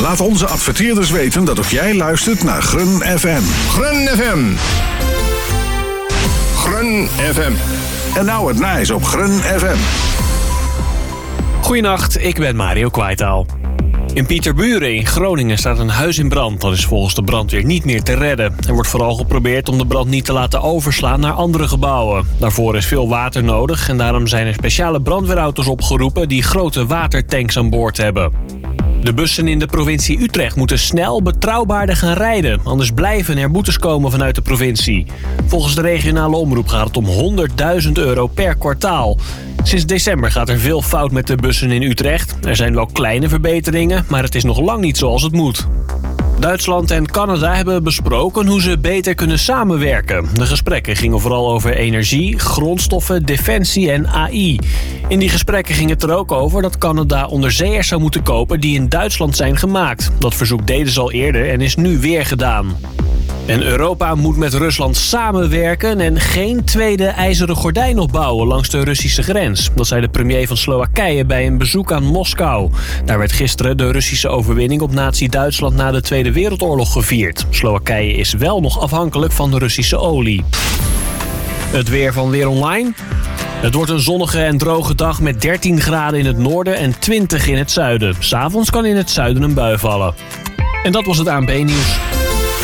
Laat onze adverteerders weten dat ook jij luistert naar Grun FM. Grun FM. Grun FM. En nou het nice op Grun FM. Goedenacht, ik ben Mario Kwaitaal. In Pieterburen in Groningen staat een huis in brand. Dat is volgens de brandweer niet meer te redden. Er wordt vooral geprobeerd om de brand niet te laten overslaan naar andere gebouwen. Daarvoor is veel water nodig en daarom zijn er speciale brandweerauto's opgeroepen die grote watertanks aan boord hebben. De bussen in de provincie Utrecht moeten snel betrouwbaarder gaan rijden. Anders blijven er boetes komen vanuit de provincie. Volgens de regionale omroep gaat het om €100.000 per kwartaal. Sinds december gaat er veel fout met de bussen in Utrecht. Er zijn wel kleine verbeteringen, maar het is nog lang niet zoals het moet. Duitsland en Canada hebben besproken hoe ze beter kunnen samenwerken. De gesprekken gingen vooral over energie, grondstoffen, defensie en AI. In die gesprekken ging het er ook over dat Canada onderzeeërs zou moeten kopen die in Duitsland zijn gemaakt. Dat verzoek deden ze al eerder en is nu weer gedaan. En Europa moet met Rusland samenwerken en geen tweede ijzeren gordijn opbouwen langs de Russische grens. Dat zei de premier van Slowakije bij een bezoek aan Moskou. Daar werd gisteren de Russische overwinning op nazi-Duitsland na de Tweede Wereldoorlog gevierd. Slowakije is wel nog afhankelijk van de Russische olie. Het weer van Weer Online. Het wordt een zonnige en droge dag met 13 graden in het noorden en 20 in het zuiden. 's Avonds kan in het zuiden een bui vallen. En dat was het ANP-nieuws.